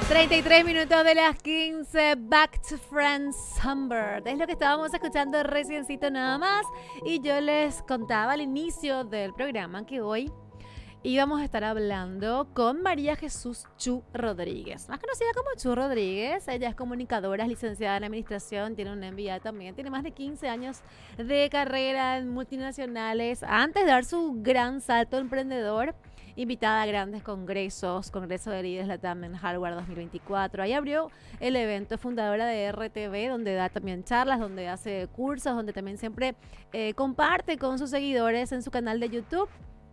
33 minutos de las 15, Back to Friends Sunbird. Es lo que estábamos escuchando reciencito nada más. Y yo les contaba al inicio del programa que hoy íbamos a estar hablando con María Jesús Chu Rodríguez, más conocida como Chu Rodríguez. Ella es comunicadora, es licenciada en administración, tiene un MBA también, tiene más de 15 años de carrera en multinacionales. Antes de dar su gran salto emprendedor, invitada a grandes congresos, Congreso de Líderes Latam en Harvard 2024. Ahí abrió el evento, fundadora de RTV, donde da también charlas, donde hace cursos, donde también siempre comparte con sus seguidores en su canal de YouTube.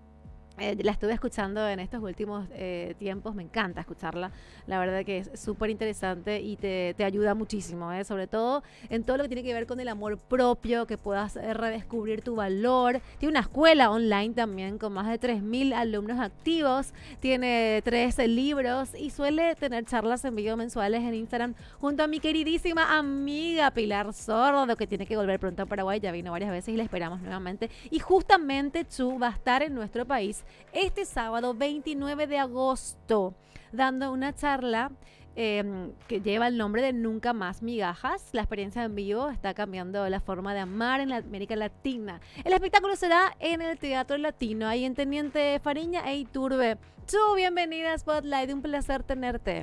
La estuve escuchando en estos últimos tiempos, me encanta escucharla, la verdad que es súper interesante y te ayuda muchísimo, sobre todo en todo lo que tiene que ver con el amor propio, que puedas redescubrir tu valor. Tiene una escuela online también con más de 3.000 alumnos activos, tiene 13 libros y suele tener charlas en vivo mensuales en Instagram junto a mi queridísima amiga Pilar Sordo, que tiene que volver pronto a Paraguay, ya vino varias veces y la esperamos nuevamente. Y justamente Chu va a estar en nuestro país este sábado 29 de agosto dando una charla que lleva el nombre de Nunca Más Migajas. La experiencia en vivo está cambiando la forma de amar en la América Latina. El espectáculo será en el Teatro Latino, ahí en Teniente Fariña e Iturbe. Chu, bienvenida a Spotlight, un placer tenerte.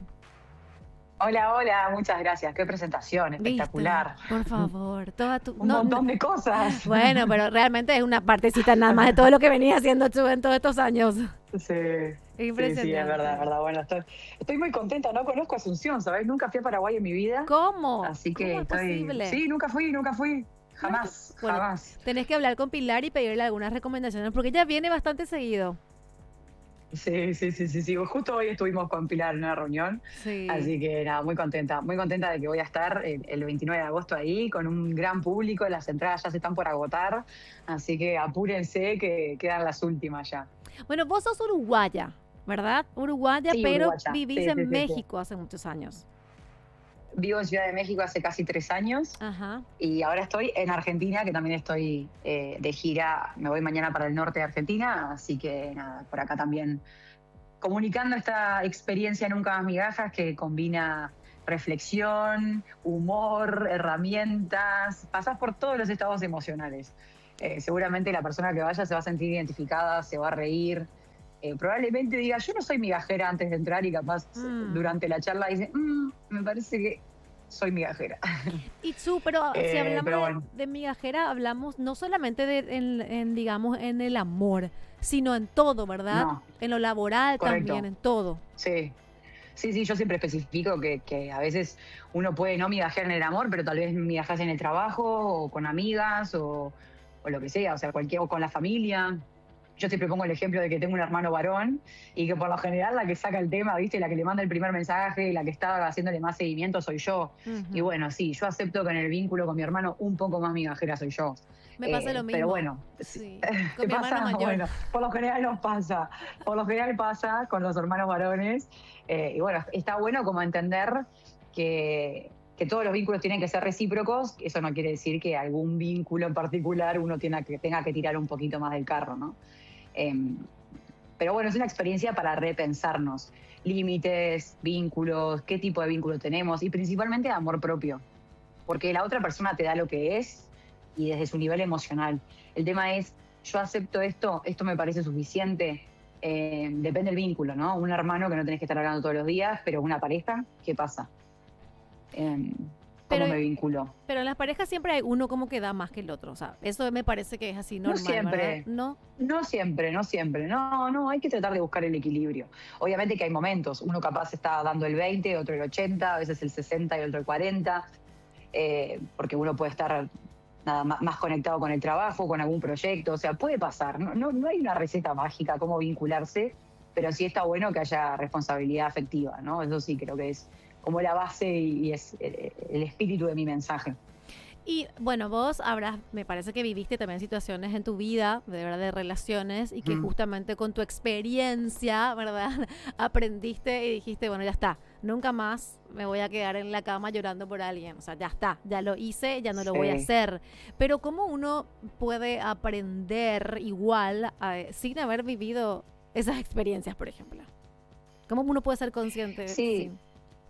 Hola, hola, muchas gracias. Qué presentación, espectacular. ¿Viste? Por favor, Un montón de cosas. Bueno, pero realmente es una partecita nada más de todo lo que venía haciendo Chu en todos estos años. Sí, Impresionante. sí, es verdad. Bueno, estoy muy contenta. No conozco Asunción, ¿sabes? Nunca fui a Paraguay en mi vida. ¿Cómo? Así que ¿Cómo es posible? Sí, nunca fui. Jamás, bueno, jamás. Tenés que hablar con Pilar y pedirle algunas recomendaciones, porque ella viene bastante seguido. Sí. Justo hoy estuvimos con Pilar en una reunión, Sí. Así que nada, muy contenta de que voy a estar el 29 de agosto ahí con un gran público. Las entradas ya se están por agotar, así que apúrense que quedan las últimas ya. Bueno, vos sos uruguaya, ¿verdad? Uruguaya, Sí, pero uruguaya. vivís en México hace muchos años. Vivo en Ciudad de México hace casi 3 años. Ajá. Y ahora estoy en Argentina, que también estoy de gira. Me voy mañana para el norte de Argentina, así que nada, por acá también comunicando esta experiencia Nunca Más Migajas, que combina reflexión, humor, herramientas, pasás por todos los estados emocionales. Seguramente la persona que vaya se va a sentir identificada, se va a reír. Probablemente diga, yo no soy migajera antes de entrar, y capaz durante la charla dice, me parece que soy migajera. Y Chu, pero si hablamos bueno. de migajera, hablamos no solamente digamos, en el amor, sino en todo, ¿verdad? No. En lo laboral. Correcto. También, en todo. Sí, yo siempre especifico que a veces uno puede no migajear en el amor, pero tal vez migajas en el trabajo, o con amigas, o lo que sea, o sea, o con la familia. Yo siempre pongo el ejemplo de que tengo un hermano varón y que por lo general la que saca el tema, ¿viste? La que le manda el primer mensaje, la que está haciéndole más seguimiento soy yo. Uh-huh. Y bueno, sí, yo acepto que en el vínculo con mi hermano un poco más migajera soy yo. Me pasa lo mismo. Pero bueno, sí. ¿Te pasa? Bueno, por lo general nos pasa. Por lo general pasa con los hermanos varones. Y bueno, está bueno como entender que todos los vínculos tienen que ser recíprocos. Eso no quiere decir que algún vínculo en particular uno tenga que tirar un poquito más del carro, ¿no? Pero bueno, es una experiencia para repensarnos límites, vínculos, qué tipo de vínculo tenemos, y principalmente amor propio, porque la otra persona te da lo que es y desde su nivel emocional. El tema es, yo acepto esto me parece suficiente. Depende del vínculo, ¿no? Un hermano que no tenés que estar hablando todos los días, pero una pareja, ¿qué pasa? ¿Cómo me vinculo? Pero en las parejas siempre hay uno como que da más que el otro, o sea, eso me parece que es así normal, no siempre, ¿verdad? No siempre. No, hay que tratar de buscar el equilibrio. Obviamente que hay momentos, uno capaz está dando el 20, otro el 80, a veces el 60 y otro el 40, porque uno puede estar nada más conectado con el trabajo, con algún proyecto, o sea, puede pasar. No hay una receta mágica cómo vincularse, pero sí está bueno que haya responsabilidad afectiva, ¿no? Eso sí creo que es como la base y es el espíritu de mi mensaje. Y bueno, vos me parece que viviste también situaciones en tu vida, de verdad, de relaciones, y que justamente con tu experiencia, ¿verdad? Aprendiste y dijiste, bueno, ya está, nunca más me voy a quedar en la cama llorando por alguien. O sea, ya está, ya lo hice, ya no lo voy a hacer. Pero ¿cómo uno puede aprender igual sin haber vivido esas experiencias, por ejemplo? ¿Cómo uno puede ser consciente? Sí.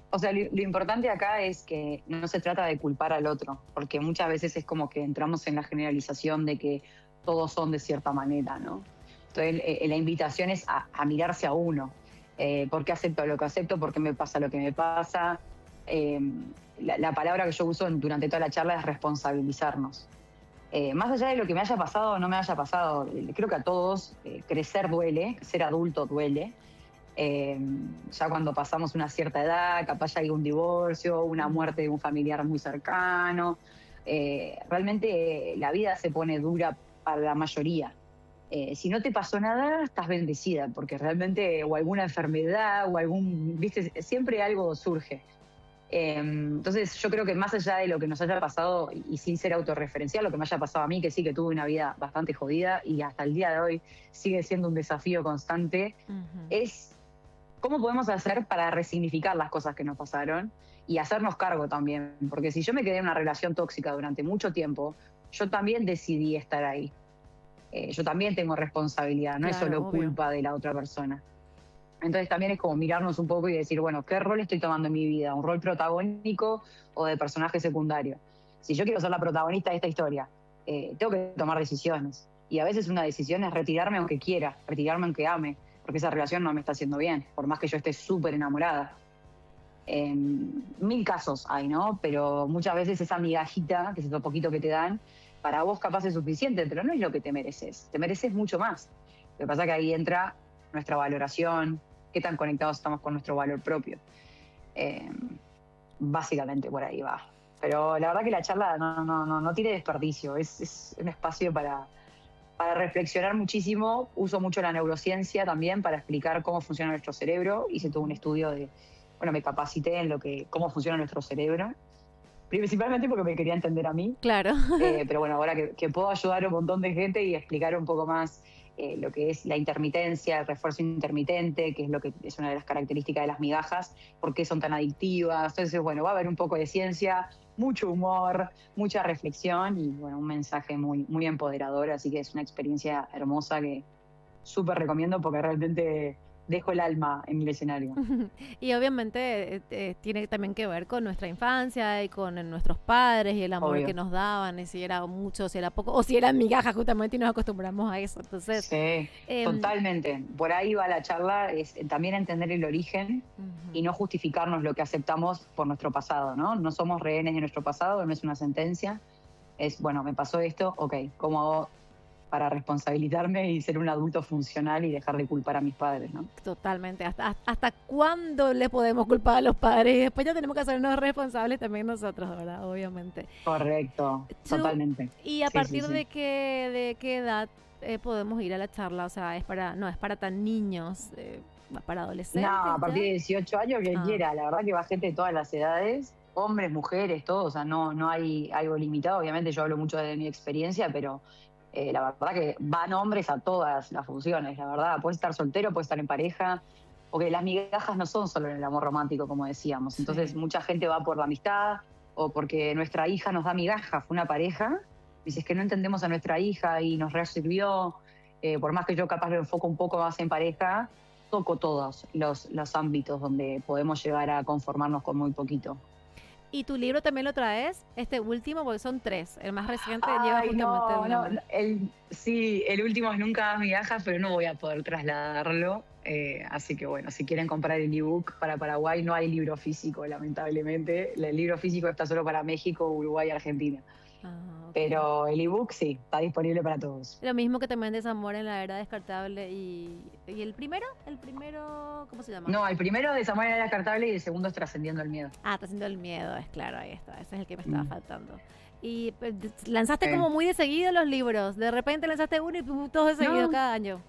O sea, lo importante acá es que no se trata de culpar al otro, porque muchas veces es como que entramos en la generalización de que todos son de cierta manera, ¿no? Entonces, la invitación es a mirarse a uno. ¿Por qué acepto lo que acepto? ¿Por qué me pasa lo que me pasa? Eh, la palabra que yo uso durante toda la charla es responsabilizarnos. Más allá de lo que me haya pasado o no me haya pasado, creo que a todos crecer duele, ser adulto duele. Ya cuando pasamos una cierta edad, capaz ya hay un divorcio, una muerte de un familiar muy cercano. Realmente la vida se pone dura para la mayoría. Si no te pasó nada, estás bendecida, porque realmente o alguna enfermedad o viste, siempre algo surge. Entonces yo creo que más allá de lo que nos haya pasado y sin ser autorreferencial, lo que me haya pasado a mí, que sí que tuve una vida bastante jodida y hasta el día de hoy sigue siendo un desafío constante, es cómo podemos hacer para resignificar las cosas que nos pasaron y hacernos cargo también. Porque si yo me quedé en una relación tóxica durante mucho tiempo, yo también decidí estar ahí. Yo también tengo responsabilidad, no es Claro, solo obvio. culpa de la otra persona. Entonces también es como mirarnos un poco y decir, bueno, ¿qué rol estoy tomando en mi vida? ¿Un rol protagónico o de personaje secundario? Si yo quiero ser la protagonista de esta historia, tengo que tomar decisiones. Y a veces una decisión es retirarme aunque quiera, retirarme aunque ame, porque esa relación no me está haciendo bien, por más que yo esté súper enamorada. Mil casos hay, ¿no? Pero muchas veces esa migajita, que es lo poquito que te dan, para vos capaz es suficiente, pero no es lo que te mereces mucho más. Lo que pasa es que ahí entra nuestra valoración, qué tan conectados estamos con nuestro valor propio. Básicamente por ahí va. Pero la verdad que la charla no tiene desperdicio, es un espacio para reflexionar muchísimo. Uso mucho la neurociencia también para explicar cómo funciona nuestro cerebro. Hice todo un estudio me capacité en cómo funciona nuestro cerebro, principalmente porque me quería entender a mí. Claro. Pero bueno, ahora que puedo ayudar a un montón de gente y explicar un poco más lo que es la intermitencia, el refuerzo intermitente, que es lo que es una de las características de las migajas, por qué son tan adictivas. Entonces, bueno, va a haber un poco de ciencia, mucho humor, mucha reflexión y bueno, un mensaje muy, muy empoderador. Así que es una experiencia hermosa que súper recomiendo porque realmente dejo el alma en el escenario. Y obviamente tiene también que ver con nuestra infancia y con nuestros padres y el amor Obvio. que nos daban, y si era mucho, si era poco, o si eran migajas justamente y nos acostumbramos a eso. Entonces, Sí, totalmente. Por ahí va la charla, es también entender el origen y no justificarnos lo que aceptamos por nuestro pasado, ¿no? No somos rehenes de nuestro pasado, no es una sentencia. Es, bueno, me pasó esto, ok, ¿cómo hago para responsabilizarme y ser un adulto funcional y dejar de culpar a mis padres, ¿no? totalmente. ¿Hasta cuándo le podemos culpar a los padres? Y después ya tenemos que hacernos responsables también nosotros, ¿verdad? Obviamente. Correcto, totalmente. ¿Y a Sí, sí, partir sí. de qué edad podemos ir a la charla? O sea, no es para tan niños, para adolescentes. No, a partir ¿ya? de 18 años, quien quiera. La verdad que va gente de todas las edades, hombres, mujeres, todos. O sea, no hay algo limitado. Obviamente yo hablo mucho de mi experiencia, pero la verdad que van hombres a todas las funciones. La verdad, puedes estar soltero, puedes estar en pareja, porque las migajas no son solo en el amor romántico, como decíamos. Entonces, Sí. mucha gente va por la amistad o porque nuestra hija nos da migajas, fue una pareja. Dices que no entendemos a nuestra hija y nos sirvió. Por más que yo capaz lo enfoco un poco más en pareja, toco todos los ámbitos donde podemos llegar a conformarnos con muy poquito. ¿Y tu libro también lo traes? Este último, porque son 3. El más reciente lleva Ay, justamente el no, nombre. sí, el último es Nunca más migajas, pero no voy a poder trasladarlo. Así que bueno, si quieren comprar el ebook para Paraguay, no hay libro físico, lamentablemente. El libro físico está solo para México, Uruguay y Argentina. Ok. Pero el ebook sí, está disponible para todos. Lo mismo que también Desamor en la era descartable. ¿Y el primero? ¿Cómo se llama? No, el primero de Samuel era descartable y el segundo es Trascendiendo el Miedo. Ah, está haciendo el miedo, es claro, ahí está. Ese es el que me estaba faltando. Y lanzaste como muy de seguido los libros. De repente lanzaste uno y todos de seguido No, cada año.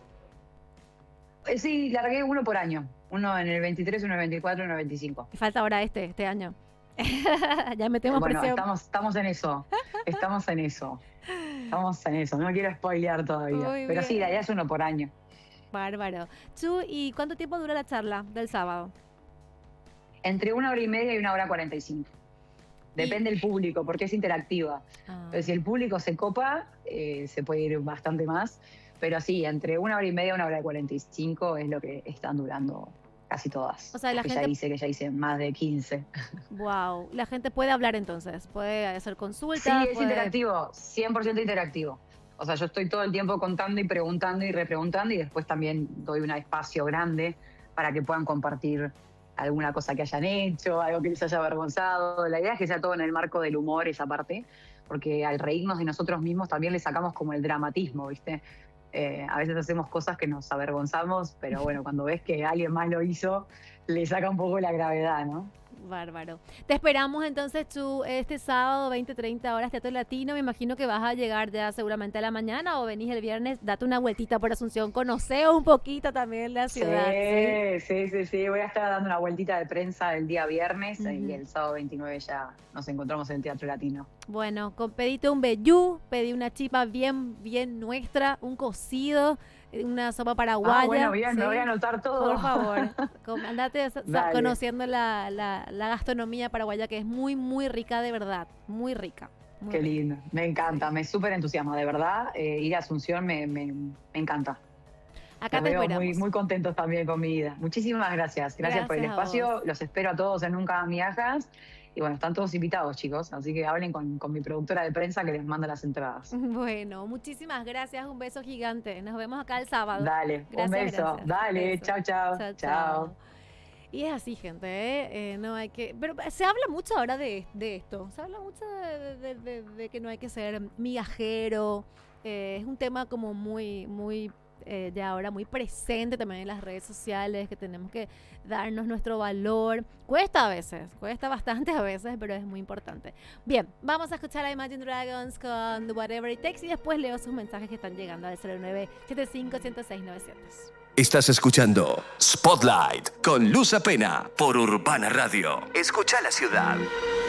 Sí, largué uno por año. Uno en el 23, uno en el 24, uno en el 25. Y falta ahora este año. Ya metemos Bueno, presión. estamos en eso. Estamos en eso. Estamos en eso. No quiero spoilear todavía. Muy Pero sí, bien. la idea es uno por año. Bárbaro. Chu, ¿y cuánto tiempo dura la charla del sábado? Entre 1 hora y media y 1 hora 45. Depende del público, porque es interactiva. Pero si el público se copa, se puede ir bastante más. Pero sí, entre 1 hora y media y 1 hora 45 es lo que están durando casi todas. O sea, la que gente... ya hice más de 15. Wow, la gente puede hablar entonces, puede hacer consultas. Sí, es interactivo, 100% interactivo. O sea, yo estoy todo el tiempo contando y preguntando y repreguntando y después también doy un espacio grande para que puedan compartir alguna cosa que hayan hecho, algo que les haya avergonzado. La idea es que sea todo en el marco del humor, esa parte, porque al reírnos de nosotros mismos también le sacamos como el dramatismo, ¿viste? A veces hacemos cosas que nos avergonzamos, pero bueno, cuando ves que alguien más lo hizo, le saca un poco la gravedad, ¿no? Bárbaro. Te esperamos entonces tú este sábado 20-30 horas Teatro Latino. Me imagino que vas a llegar ya seguramente a la mañana o venís el viernes. Date una vueltita por Asunción. Conoce un poquito también la ciudad. Sí. Voy a estar dando una vueltita de prensa el día viernes y el sábado 29 ya nos encontramos en el Teatro Latino. Bueno, pedite un vellú, pedí una chipa bien nuestra, un cocido, una sopa paraguaya. Bueno, bien, ¿sí? Me voy a anotar todo. Por favor, andate conociendo la gastronomía paraguaya, que es muy rica, de verdad, muy rica. Qué lindo, me encanta, me súper entusiasma, de verdad. Ir a Asunción me encanta. Acá te esperamos. Muy contentos también con mi ida. Muchísimas gracias por el espacio. Los espero a todos en Nunca Más Miajas. Y bueno, están todos invitados, chicos. Así que hablen con mi productora de prensa que les manda las entradas. Bueno, muchísimas gracias. Un beso gigante. Nos vemos acá el sábado. Dale, un beso. Dale, chao. Y es así, gente, no hay que... Pero se habla mucho ahora de esto. Se habla mucho de que no hay que ser migajero. Es un tema como muy ya ahora muy presente también en las redes sociales, que tenemos que darnos nuestro valor. Cuesta bastante a veces, pero es muy importante. Bien, vamos a escuchar a Imagine Dragons con Whatever It Takes y después leo sus mensajes que están llegando al 0975-106-900. Estás escuchando Spotlight con Luz Apena por Urbana Radio. Escucha la ciudad.